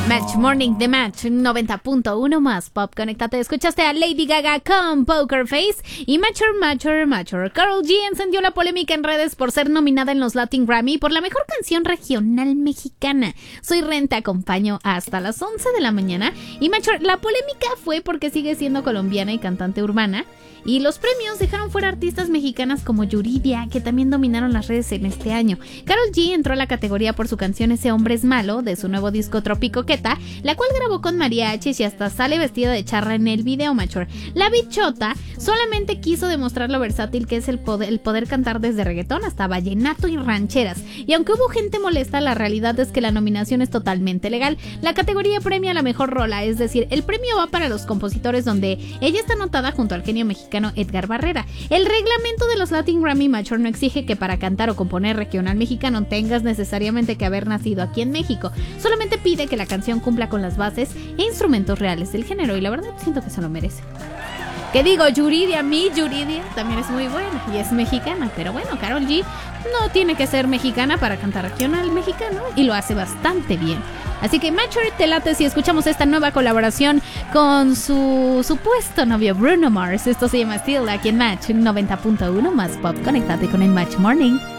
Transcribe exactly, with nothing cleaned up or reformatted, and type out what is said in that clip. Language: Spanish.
Match Morning de Match noventa punto uno más Pop. Conéctate. Escuchaste a Lady Gaga con Poker Face y Mature, Mature, Mature. Karol G encendió la polémica en redes por ser nominada en los Latin Grammy por la mejor canción regional mexicana. Soy Ren, te acompaño hasta las once de la mañana. Y Mature, la polémica fue porque sigue siendo colombiana y cantante urbana. Y los premios dejaron fuera artistas mexicanas como Yuridia, que también dominaron las redes en este año. Karol G entró a la categoría por su canción Ese hombre es malo, de su nuevo disco Tropicoqueta, la cual grabó con mariachis y hasta sale vestida de charra en el video, Mature. La bichota solamente quiso demostrar lo versátil que es el poder, el poder cantar desde reggaetón hasta vallenato y rancheras. Y aunque hubo gente molesta, la realidad es que la nominación es totalmente legal. La categoría premia la mejor rola, es decir, el premio va para los compositores, donde ella está anotada junto al genio mexicano Edgar Barrera. El reglamento de los Latin Grammy, Mature, no exige que para cantar o componer regional mexicano tengas necesariamente que haber nacido aquí en México. Solamente pide que la canción cumpla con las bases e instrumentos reales del género, y la verdad siento que se lo merece. ¿Qué digo? Yuridia, mi Yuridia también es muy buena y es mexicana, pero bueno, Karol G no tiene que ser mexicana para cantar regional mexicano y lo hace bastante bien. Así que Mature, te late si escuchamos esta nueva colaboración con su supuesto novio Bruno Mars. Esto se llama Still, aquí en Match noventa punto uno más Pop. Conéctate con el Match Morning.